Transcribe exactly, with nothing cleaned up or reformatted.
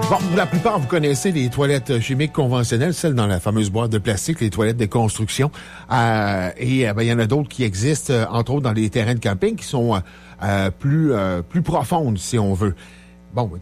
Bon, la plupart, vous connaissez les toilettes chimiques conventionnelles, celles dans la fameuse boîte de plastique, les toilettes de construction. Euh, et euh, ben, il y en a d'autres qui existent, euh, entre autres dans les terrains de camping, qui sont euh, plus, euh, plus profondes, si on veut. Bon,